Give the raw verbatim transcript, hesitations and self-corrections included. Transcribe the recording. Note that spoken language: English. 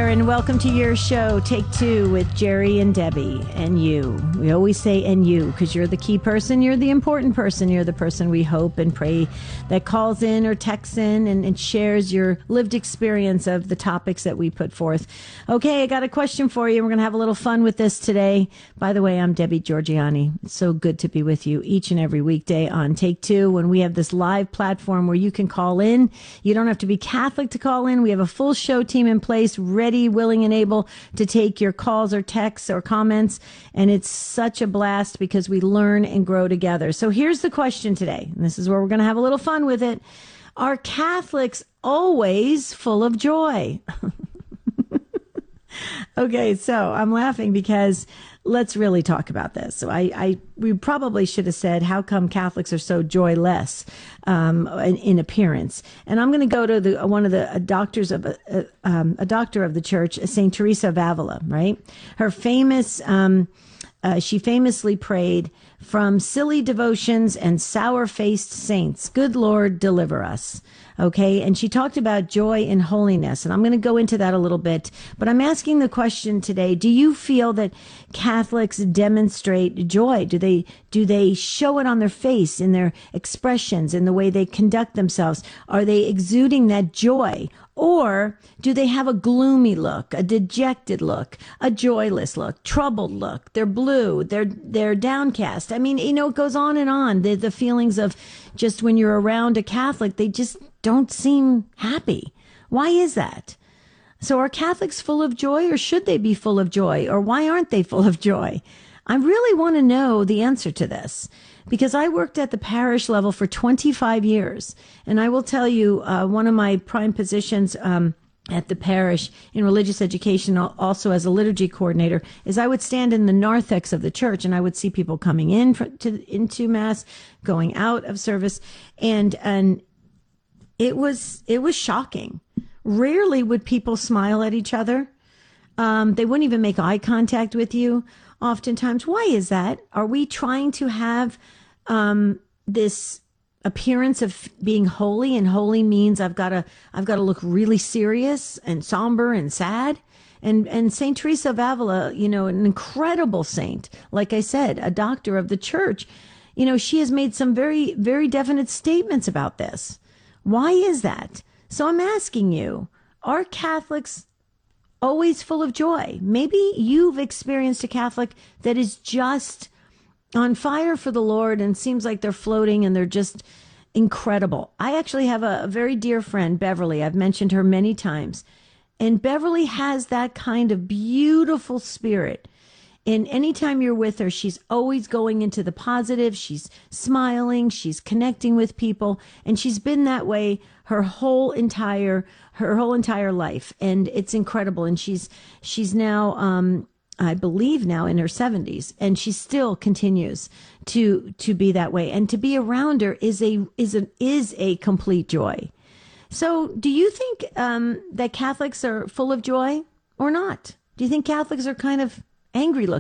there, and welcome to your show, Take Two, with Jerry and Debbie and you. We always say and you because you're the key person, you're the important person, you're the person we hope and pray that calls in or texts in and, and shares your lived experience of the topics that we put forth. Okay, I got a question for you. We're going to have a little fun with this today. By the way, I'm Debbie Georgiani. It's so good to be with you each and every weekday on Take Two when we have this live platform where you can call in. You don't have to be Catholic to call in. We have a full show team in place, ready, willing, and able to take your calls or texts or comments. And it's such a blast because we learn and grow together. So here's the question today. And this is where we're going to have a little fun with it. Are Catholics always full of joy? Okay, so I'm laughing because let's really talk about this. So I, I we probably should have said, how come Catholics are so joyless um, in, in appearance? And I'm going to go to the one of the a doctors of a, a, um, a doctor of the church, Saint Teresa of Avila. Right, her famous. Um, Uh, she famously prayed, "From silly devotions and sour-faced saints, good Lord, deliver us." Okay, and she talked about joy and holiness, and I'm going to go into that a little bit. But I'm asking the question today: do you feel that Catholics demonstrate joy? Do they do they show it on their face, in their expressions, in the way they conduct themselves? Are they exuding that joy? Or do they have a gloomy look, a dejected look, a joyless look, troubled look? They're blue, they're they're downcast. I mean, you know, it goes on and on. The, the feelings of just when you're around a Catholic, they just don't seem happy. Why is that? So are Catholics full of joy, or should they be full of joy? Or why aren't they full of joy? I really want to know the answer to this, because I worked at the parish level for twenty-five years. And I will tell you, uh, one of my prime positions um, at the parish in religious education, also as a liturgy coordinator, is I would stand in the narthex of the church, and I would see people coming in for, to, into Mass, going out of service. And, and it was, it was shocking. Rarely would people smile at each other. Um, they wouldn't even make eye contact with you. Oftentimes, why is that? Are we trying to have um, this appearance of being holy, and holy means I've got to I've got to look really serious and somber and sad? And and Saint Teresa of Avila, you know, an incredible saint, like I said, a doctor of the church, you know, she has made some very very definite statements about this. Why is that? So I'm asking you: are Catholics always full of joy? Maybe you've experienced a Catholic that is just on fire for the Lord and seems like they're floating and they're just incredible. I actually have a, a very dear friend, Beverly. I've mentioned her many times. And Beverly has that kind of beautiful spirit. And anytime you're with her, she's always going into the positive. She's smiling. She's connecting with people. And she's been that way her whole entire her whole entire life. And it's incredible. And she's she's now, um, I believe now in her seventies. And she still continues to to be that way. And to be around her is a is a, is a complete joy. So do you think um, that Catholics are full of joy or not? Do you think Catholics are kind of angry looking?